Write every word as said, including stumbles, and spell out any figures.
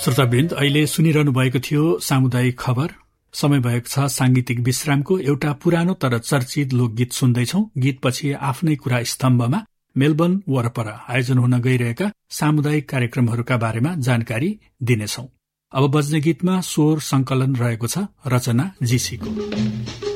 श्रोतावृन्द, अहिले सुनिरहनु भएको थियो सामुदायिक खबर। समय भएको छ सांगीतिक विश्रामको। एउटा पुरानो तर चर्चित लोकगीत सुन्दैछौ। गीतपछि आफ्नै कुरा स्तम्भमा मेलबर्न वरपर आयोजन हुन गइरहेका सामुदायिक कार्यक्रमहरूका बारेमा जानकारी दिनेछौ। अब बज्ने गीतमा स्वर संकलन रहेको छ रचना जीसीको।